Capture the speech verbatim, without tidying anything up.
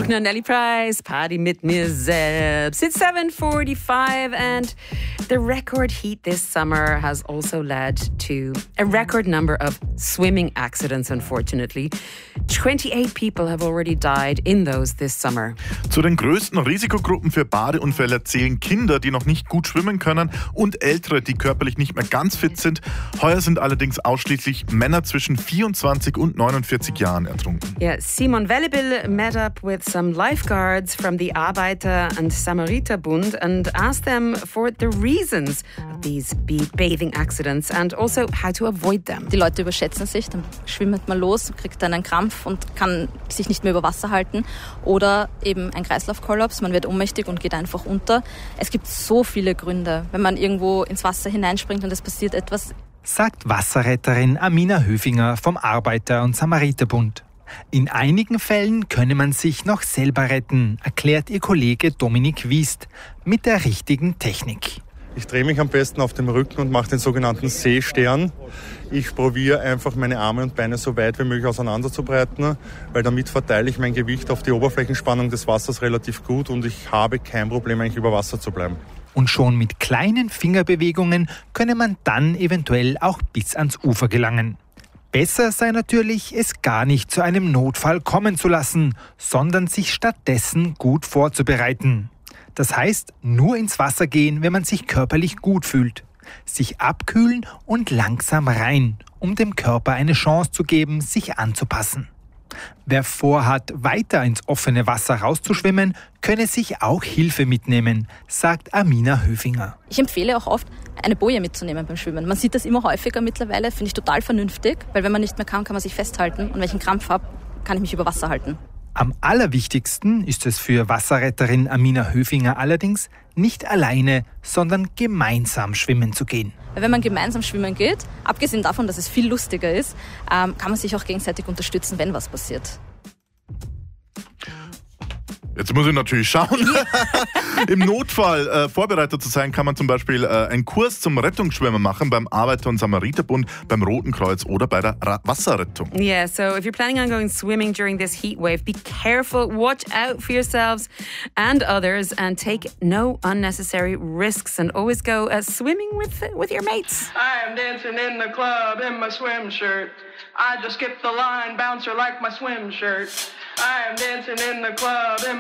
Bruckner, Nelly Price, Party mit mir selbst. It's seven forty-five and the record heat this summer has also led to a record number of swimming accidents, unfortunately. twenty-eight people have already died in those this summer. Zu den größten Risikogruppen für Badeunfälle zählen Kinder, die noch nicht gut schwimmen können, und Ältere, die körperlich nicht mehr ganz fit sind. Heuer sind allerdings ausschließlich Männer zwischen vierundzwanzig und neunundvierzig Jahren ertrunken. Yeah, Simon Wellebill met up with some lifeguards from the Arbeiter- and Samariterbund and asked them for the reasons of these bathing accidents and also how to avoid them. Die Leute überschätzen sich, dann schwimmt man los, kriegt dann einen Krampf und kann sich nicht mehr über Wasser halten oder eben ein Kreislaufkollaps, man wird ohnmächtig und geht einfach unter. Es gibt so viele Gründe, wenn man irgendwo ins Wasser hineinspringt und es passiert etwas. Sagt Wasserretterin Amina Höfinger vom Arbeiter- und Samariterbund. In einigen Fällen könne man sich noch selber retten, erklärt ihr Kollege Dominik Wiest, mit der richtigen Technik. Ich drehe mich am besten auf dem Rücken und mache den sogenannten Seestern. Ich probiere einfach meine Arme und Beine so weit wie möglich auseinanderzubreiten, weil damit verteile ich mein Gewicht auf die Oberflächenspannung des Wassers relativ gut und ich habe kein Problem, eigentlich über Wasser zu bleiben. Und schon mit kleinen Fingerbewegungen könne man dann eventuell auch bis ans Ufer gelangen. Besser sei natürlich, es gar nicht zu einem Notfall kommen zu lassen, sondern sich stattdessen gut vorzubereiten. Das heißt, nur ins Wasser gehen, wenn man sich körperlich gut fühlt. Sich abkühlen und langsam rein, um dem Körper eine Chance zu geben, sich anzupassen. Wer vorhat, weiter ins offene Wasser rauszuschwimmen, könne sich auch Hilfe mitnehmen, sagt Amina Höfinger. Ich empfehle auch oft, eine Boje mitzunehmen beim Schwimmen. Man sieht das immer häufiger mittlerweile, finde ich total vernünftig, weil wenn man nicht mehr kann, kann man sich festhalten und wenn ich einen Krampf habe, kann ich mich über Wasser halten. Am allerwichtigsten ist es für Wasserretterin Amina Höfinger allerdings, nicht alleine, sondern gemeinsam schwimmen zu gehen. Wenn man gemeinsam schwimmen geht, abgesehen davon, dass es viel lustiger ist, kann man sich auch gegenseitig unterstützen, wenn was passiert. Jetzt muss ich natürlich schauen. Im Notfall äh, vorbereitet zu sein, kann man zum Beispiel äh, einen Kurs zum Rettungsschwimmen machen beim Arbeiter- und Samariterbund, beim Roten Kreuz oder bei der Ra- Wasserrettung. Yeah, so if you're planning on going swimming during this heat wave, be careful, watch out for yourselves and others and take no unnecessary risks and always go uh, swimming with with your mates. I am dancing in the club in my swim shirt. I just skipped the line, bouncer like my swim shirt. I am dancing in the club in